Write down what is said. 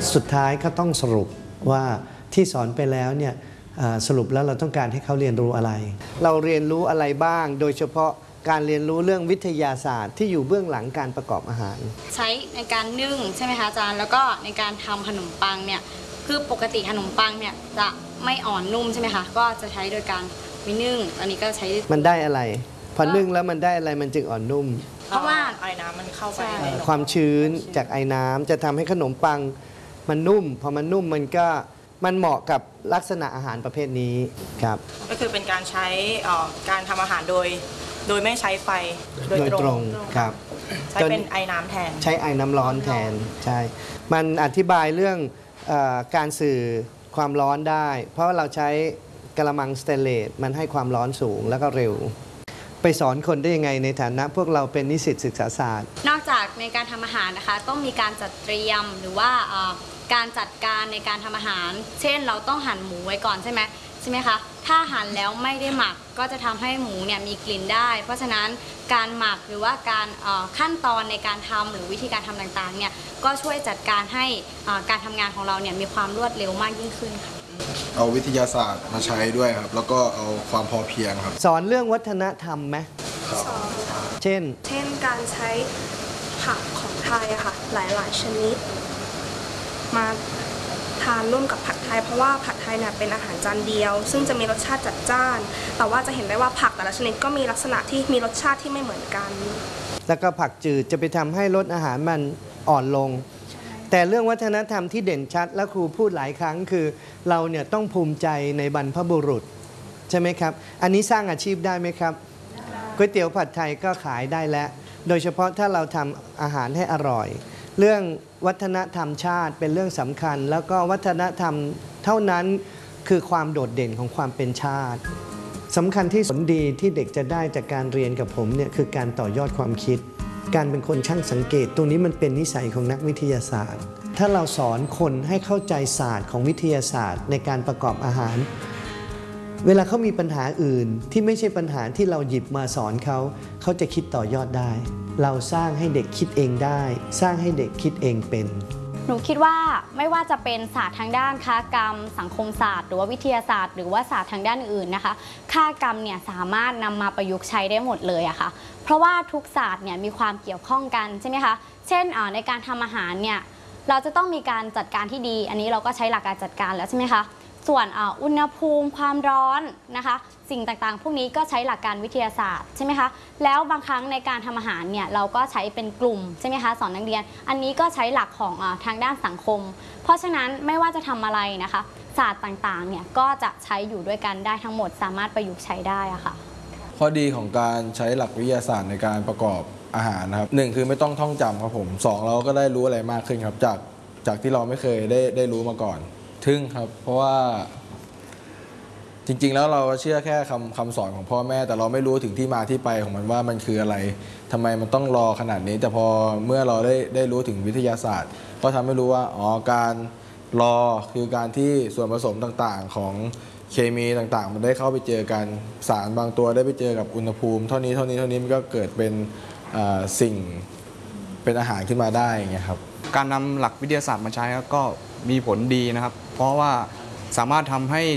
สุดท้ายก็ต้องสรุปว่าที่สอนไปแล้วเนี่ยสรุปแล้วเราต้องการให้เขาเรียนรู้อะไรเราเรียนรู้อะไรบ้างโดยเฉพาะการเรียนรู้เรื่องวิทยาศาสตร์ที่อยู่เบื้องหลังการประกอบอาหารใช้ในการนึ่งใช่ไหมคะอาจารย์แล้วก็ในการทำขนมปังเนี่ยคือปกติขนมปังเนี่ยจะไม่อ่อนนุ่มใช่ไหมคะก็จะใช้โดยการไปนึ่งอันนี้ก็ใช้มันได้อะไรพอนึ่งแล้วมันได้อะไรมันจึงอ่อนนุ่มเพราะว่าไอ้น้ำมันเข้าไปความชื้นจากไอ้น้ำจะทำให้ขนมปังมันนุ่มพอมันนุ่มมันเหมาะกับลักษณะอาหารประเภทนี้ครับก็คือเป็นการใช้การทำอาหารโดยไม่ใช้ไฟโดยตรงครับใช้เป็นไอ้น้ำแทนใช้ไอ้น้ำร้อนแทนใช่มันอธิบายเรื่องการสื่อความร้อนได้เพราะว่าเราใช้กระมังสเตนเลสมันให้ความร้อนสูงแล้วก็เร็วไปสอนคนได้ยังไงในฐานะพวกเราเป็นนิสิตศึกษาศาสตร์นอกจากในการทำอาหารนะคะต้องมีการจัดเตรียมหรือว่าการจัดการในการทำอาหารเช่นเราต้องหั่นหมูไว้ก่อนใช่ไหมคะถ้าหั่นแล้วไม่ได้หมักก็จะทำให้หมูเนี่ยมีกลิ่นได้เพราะฉะนั้นการหมักหรือว่าการขั้นตอนในการทำหรือวิธีการทำต่างๆเนี่ยก็ช่วยจัดการให้การทำงานของเราเนี่ยมีความรวดเร็วมากยิ่งขึ้นค่ะเอาวิทยาศาสตร์มาใช้ด้วยครับแล้วก็เอาความพอเพียงครับสอนเรื่องวัฒนธรรมไหมสอนเช่นการใช้ผักของไทยอะค่ะหลายๆชนิดมาทานร่วมกับผัดไทยเพราะว่าผัดไทยเนี่ยเป็นอาหารจานเดียวซึ่งจะมีรสชาติจัดจ้านแต่ว่าจะเห็นได้ว่าผักแต่ละชนิดก็มีลักษณะที่มีรสชาติที่ไม่เหมือนกันแล้วก็ผักจืดจะไปทำให้รสอาหารมันอ่อนลงแต่เรื่องวัฒนธรรมที่เด่นชัดและครูพูดหลายครั้งคือเราเนี่ยต้องภูมิใจในบรรพบุรุษใช่ไหมครับอันนี้สร้างอาชีพได้ไหมครับก๋วยเตี๋ยวผัดไทยก็ขายได้แล้วโดยเฉพาะถ้าเราทำอาหารให้อร่อยเรื่องวัฒนธรรมชาติเป็นเรื่องสำคัญแล้วก็วัฒนธรรมเท่านั้นคือความโดดเด่นของความเป็นชาติสำคัญที่ผลดีที่เด็กจะได้จากการเรียนกับผมเนี่ยคือการต่อยอดความคิดการเป็นคนช่างสังเกตตรงนี้มันเป็นนิสัยของนักวิทยาศาสตร์ถ้าเราสอนคนให้เข้าใจศาสตร์ของวิทยาศาสตร์ในการประกอบอาหารเวลาเขามีปัญหาอื่นที่ไม่ใช่ปัญหาที่เราหยิบมาสอนเขาจะคิดต่อยอดได้เราสร้างให้เด็กคิดเองได้สร้างให้เด็กคิดเองเป็นหนูคิดว่าไม่ว่าจะเป็นศาสตร์ทางด้านคกรรมสังคมศาสตร์หรือว่าวิทยาศาสตร์หรือว่าศาสตร์ทางด้านอื่นนะคะคกรรมเนี่ยสามารถนำมาประยุกต์ใช้ได้หมดเลยอะค่ะเพราะว่าทุกศาสตร์เนี่ยมีความเกี่ยวข้องกันใช่ไหมคะเช่นในการทำอาหารเนี่ยเราจะต้องมีการจัดการที่ดีอันนี้เราก็ใช้หลักการจัดการแล้วใช่ไหมคะส่วนอุณหภูมิความร้อนนะคะสิ่งต่างๆพวกนี้ก็ใช้หลักการวิทยาศาสตร์ใช่ไหมคะแล้วบางครั้งในการทำอาหารเนี่ยเราก็ใช้เป็นกลุ่มใช่ไหมคะสอนนักเรียนอันนี้ก็ใช้หลักของทางด้านสังคมเพราะฉะนั้นไม่ว่าจะทำอะไรนะคะศาสตร์ต่างๆเนี่ยก็จะใช้อยู่ด้วยกันได้ทั้งหมดสามารถประยุกต์ใช้ได้อะค่ะข้อดีของการใช้หลักวิทยาศาสตร์ในการประกอบอาหารนะครับ1คือไม่ต้องท่องจำครับผม2เราก็ได้รู้อะไรมากขึ้นครับจากที่เราไม่เคยได้รู้มาก่อนทึ่งครับเพราะว่าจริงๆแล้วเราเชื่อแค่คำสอนของพ่อแม่แต่เราไม่รู้ถึงที่มาที่ไปของมันว่ามันคืออะไรทำไมมันต้องรอขนาดนี้แต่พอเมื่อเราได้รู้ถึงวิทยาศาสตร์ก็ทำให้รู้ว่าการรอคือการที่ส่วนผสมต่างๆของเคมีต่างๆมันได้เข้าไปเจอกันสารบางตัวได้ไปเจอกับอุณหภูมิเท่านี้มันก็เกิดเป็นสิ่งเป็นอาหารขึ้นมาได้อย่างเงี้ยครับการนำหลักวิทยาศาสตร์มาใช้ก็มีผลดีนะครับเพราะว่าสามารถทำให้